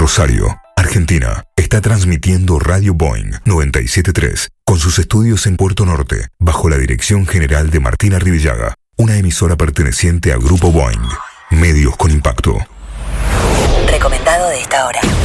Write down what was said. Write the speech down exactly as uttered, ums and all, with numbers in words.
Rosario, Argentina, está transmitiendo Radio Boing noventa y siete punto tres con sus estudios en Puerto Norte, bajo la dirección general de Martina Rivillaga, una emisora perteneciente a Grupo Boing, medios con impacto. Recomendado de esta hora.